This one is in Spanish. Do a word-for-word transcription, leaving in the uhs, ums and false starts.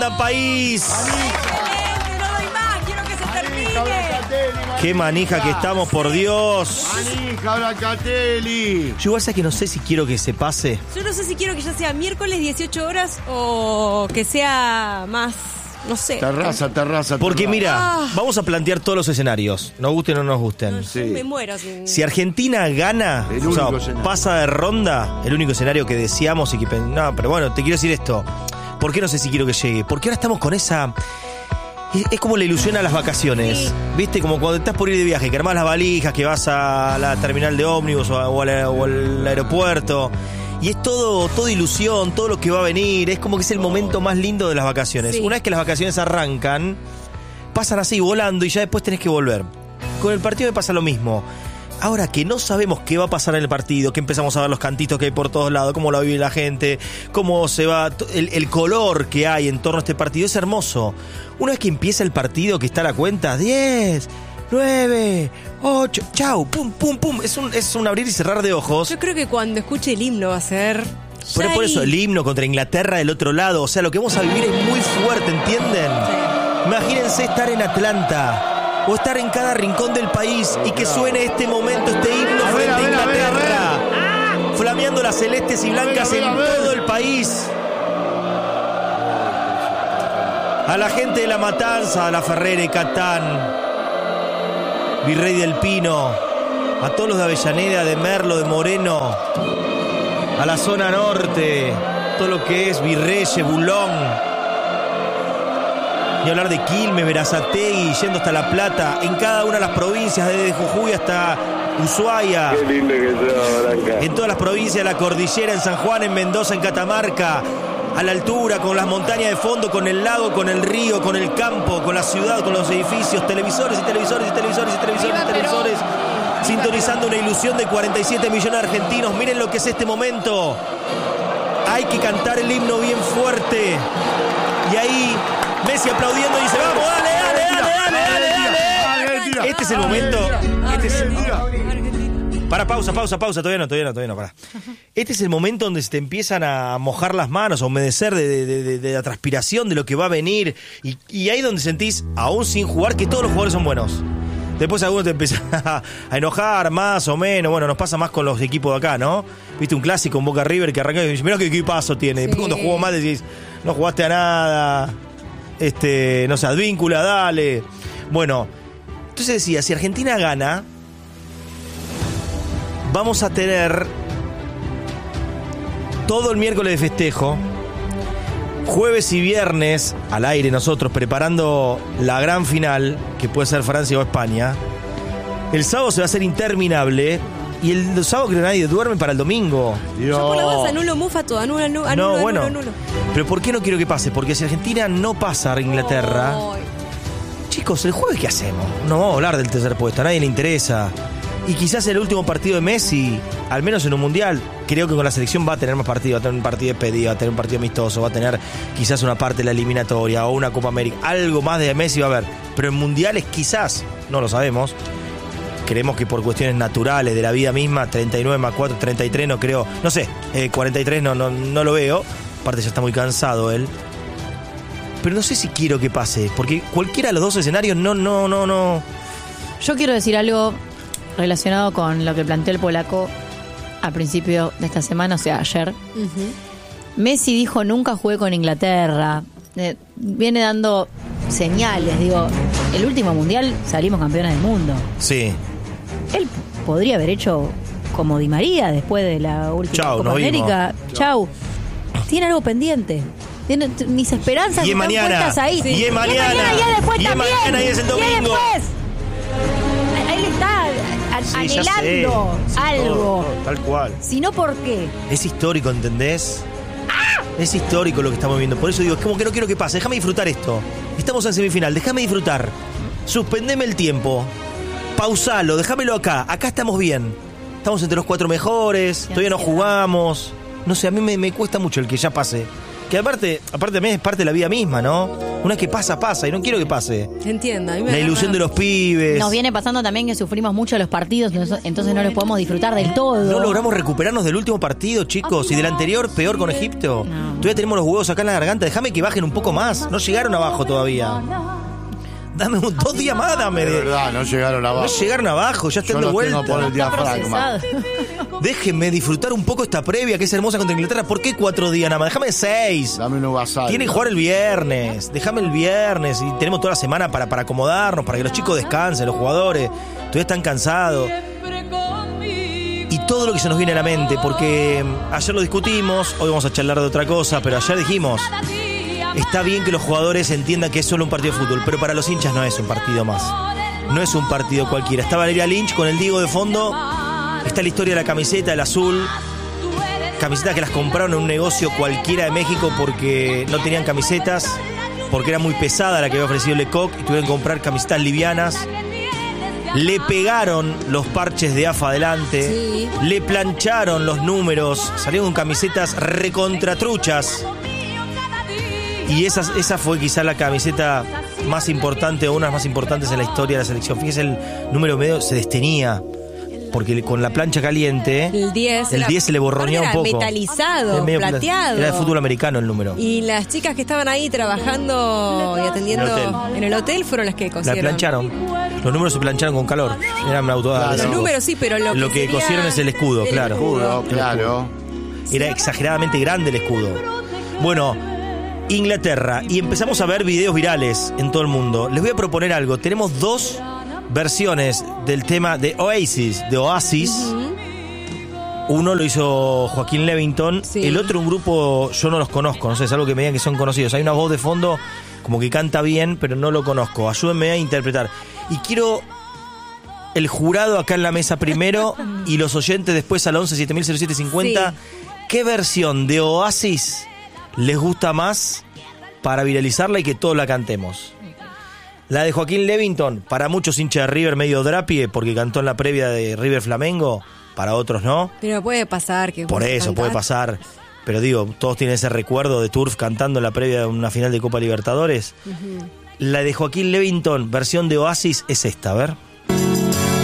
país. Excelente, no doy más, quiero que se termine. Qué manija que estamos, por Dios. Manija, Brancatelli. Yo igual sé que no sé si quiero que se pase. Yo no sé si quiero que ya sea miércoles dieciocho horas o que sea más, no sé. Terraza, terraza. Porque terraza. mira, Ah. vamos a plantear todos los escenarios, nos gusten o no nos gusten. No, Sí. yo me muero sin... Si Argentina gana, El o sea, único escenario. pasa de ronda, el único escenario que deseamos y que... pen- No, pero bueno, te quiero decir esto. ¿Por qué no sé si quiero que llegue? Porque ahora estamos con esa... Es, es como la ilusión a las vacaciones. Sí. ¿Viste? Como cuando estás por ir de viaje, que armás las valijas, que vas a la terminal de ómnibus o, a- o al, o al aeropuerto. Y es todo, todo ilusión, todo lo que va a venir. Es como que es el momento más lindo de las vacaciones. Sí. Una vez que las vacaciones arrancan, pasan así volando y ya después tenés que volver. Con el partido me pasa lo mismo. Ahora que no sabemos qué va a pasar en el partido, que empezamos a ver los cantitos que hay por todos lados, cómo lo vive la gente, cómo se va, el, el color que hay en torno a este partido, es hermoso. Una vez que empieza el partido, que está la cuenta, diez, nueve, ocho, chau, pum, pum, pum, es un, es un abrir y cerrar de ojos. Yo creo que cuando escuche el himno va a ser... Pero ya por eso ahí. el himno contra Inglaterra del otro lado, o sea, lo que vamos a vivir es muy fuerte, ¿entienden? Sí. Imagínense estar en Atlanta o estar en cada rincón del país y que suene este momento, este himno A ver, frente a a ver, a ver, a Inglaterra, flameando las celestes y blancas A ver, a en ver, a ver. todo el país. A la gente de La Matanza, a la Ferrera y Catán, Virrey del Pino, a todos los de Avellaneda, de Merlo, de Moreno, a la zona norte, todo lo que es Virreyes, Bulón. Ni hablar de Quilmes, Berazategui, yendo hasta La Plata, en cada una de las provincias, desde Jujuy hasta Ushuaia. Qué lindo que sos, Branca. En todas las provincias de la cordillera, en San Juan, en Mendoza, en Catamarca, a la altura, con las montañas de fondo, con el lago, con el río, con el campo, con la ciudad, con los edificios, televisores y televisores y televisores y televisores y televisores, sintonizando una ilusión de cuarenta y siete millones de argentinos. Miren lo que es este momento. Hay que cantar el himno bien fuerte. Y ahí Messi aplaudiendo y dice, vamos, dale, dale, dale, dale, dale, dale. Argentina. Este es el momento. Este es el... Argentina. Para, pausa, pausa, pausa, todavía no, todavía no, todavía no, para. Este es el momento donde se te empiezan a mojar las manos, a humedecer de, de, de, de la transpiración, de lo que va a venir. Y, y ahí donde sentís, aún sin jugar, que todos los jugadores son buenos. Después algunos te empiezan a, a enojar más o menos. Bueno, nos pasa más con los equipos de acá, ¿no? Viste un clásico en Boca River que arranca y dice, mirá qué equipazo tiene. Después Sí. cuando jugó mal decís, no jugaste a nada. Este, no sé, Advíncula, dale. Bueno, entonces decía, si Argentina gana, vamos a tener todo el miércoles de festejo, jueves y viernes al aire nosotros preparando la gran final, que puede ser Francia o España. El sábado se va a hacer interminable y el sábado creo que nadie duerme para el domingo. Yo por la duda anulo Mufa todo, anulo, anulo, No, anulo, bueno. anulo. Pero ¿por qué no quiero que pase? Porque si Argentina no pasa a Inglaterra, Ay. chicos, ¿el jueves qué hacemos? No vamos a hablar del tercer puesto, a nadie le interesa. Y quizás el último partido de Messi, al menos en un mundial, creo que con la selección va a tener más partido, va a tener un partido de despedida, va a tener un partido amistoso, va a tener quizás una parte de la eliminatoria o una Copa América, algo más de Messi va a haber. Pero en mundiales quizás, no lo sabemos. Creemos que por cuestiones naturales de la vida misma, treinta y nueve más cuatro, treinta y tres no creo, no sé, eh, cuarenta y tres no, no, no lo veo, aparte ya está muy cansado él. Pero no sé si quiero que pase, porque cualquiera de los dos escenarios no, no, no, no. Yo quiero decir algo relacionado con lo que planteó el polaco a principio de esta semana, o sea, ayer. Ujú. Messi dijo, nunca jugué con Inglaterra. Eh, viene dando señales, digo, el último mundial salimos campeones del mundo. Sí. Él podría haber hecho como Di María después de la última Chau, Copa nos vimos. América. Chau. Tiene algo pendiente. Tiene, t- mis esperanzas Y es están mañana. puestas ahí. Sí. Y es mañana. Y es mañana y es después Y es también. mañana y es el Y domingo. después. Él está a- Sí, ya anhelando sé. Sí, algo. todo, todo, tal cual. Si no, ¿por qué? Es histórico, ¿entendés? Es histórico lo que estamos viendo. Por eso digo, es como que no quiero que pase. Déjame disfrutar esto. Estamos en semifinal. Déjame disfrutar. Suspendeme el tiempo. Pausalo. Déjamelo acá. Acá estamos bien. Estamos entre los cuatro mejores. Qué Todavía no ansiedad. jugamos. No sé, a mí me, me cuesta mucho el que ya pase. Que aparte, aparte también es parte de la vida misma, ¿no? Una vez que pasa, pasa, y no quiero que pase. Entiendo. A mí me La ilusión de los pibes. Nos viene pasando también que sufrimos mucho los partidos, entonces no los podemos disfrutar del todo. No logramos recuperarnos del último partido, chicos, y del anterior, peor con Egipto. No. Todavía tenemos los huevos acá en la garganta. Déjame que bajen un poco más. No llegaron abajo todavía. Dame un, dos días más, dame. De verdad, no llegaron abajo. No llegaron abajo, ya están Yo de los vuelta. tengo por el diafragma. Déjenme disfrutar un poco esta previa que es hermosa contra Inglaterra. ¿Por qué cuatro días nada más? Déjame seis. Dame un vasal. Tienen que jugar el viernes. Déjame el viernes. Y tenemos toda la semana para, para acomodarnos, para que los chicos descansen, los jugadores. Todavía están cansados. Y todo lo que se nos viene a la mente, porque ayer lo discutimos, hoy vamos a charlar de otra cosa, pero ayer dijimos, está bien que los jugadores entiendan que es solo un partido de fútbol, pero para los hinchas no es un partido más. No es un partido cualquiera. Está Valeria Lynch con el Diego de fondo. Está la historia de la camiseta, el azul. Camisetas que las compraron en un negocio cualquiera de México porque no tenían camisetas, porque era muy pesada la que había ofrecido Lecoq y tuvieron que comprar camisetas livianas. Le pegaron los parches de A F A adelante. Sí. Le plancharon los números. Salieron con camisetas recontratruchas. Y esa, esa fue quizá la camiseta más importante o una de las más importantes en la historia de la selección. Fíjese, el número medio se destenía. Porque con la plancha caliente, El diez. el diez se le borroneaba un Era poco. metalizado, Era medio pla- plateado. Era de fútbol americano el número. Y las chicas que estaban ahí trabajando y atendiendo En el hotel. en el hotel fueron las que La cosieron. plancharon. Los números se plancharon con calor. Eran auto. Claro. Los números sí, pero lo que Lo que sería cosieron es el escudo, claro. Escudo, claro. Era exageradamente grande el escudo. Bueno, Inglaterra. Y empezamos a ver videos virales en todo el mundo. Les voy a proponer algo. Tenemos dos versiones del tema de Oasis, de Oasis. Uno lo hizo Joaquín Levington. Sí. El otro un grupo, yo no los conozco. No sé, es algo que me digan que son conocidos. Hay una voz de fondo como que canta bien, pero no lo conozco. Ayúdenme a interpretar. Y quiero el jurado acá en la mesa primero y los oyentes después al once siete mil cero siete cincuenta. Sí. ¿Qué versión de Oasis les gusta más para viralizarla y que todos la cantemos? La de Joaquín Levington, para muchos hinchas de River medio drapie, porque cantó en la previa de River Flamengo, para otros no. Pero puede pasar que Por vos eso cantás. puede pasar. Pero digo, todos tienen ese recuerdo de Turf cantando en la previa de una final de Copa Libertadores. La de Joaquín Levington, versión de Oasis, es esta, a ver.